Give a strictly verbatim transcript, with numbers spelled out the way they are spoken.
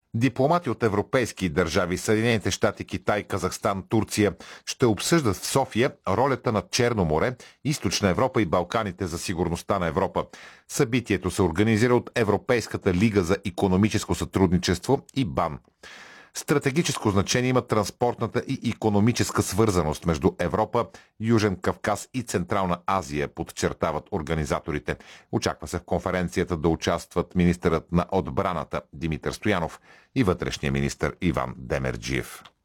Дипломати от европейски държави, Съединените щати, Китай, Казахстан, Турция ще обсъждат в София ролята на Черно море, Източна Европа и Балканите за сигурността на Европа. Събитието се организира от Европейската лига за икономическо сътрудничество и БАН. Стратегическо значение има транспортната и икономическа свързаност между Европа, Южен Кавказ и Централна Азия, подчертават организаторите. Очаква се в конференцията да участват министърът на отбраната Димитър Стоянов и вътрешния министър Иван Демерджиев.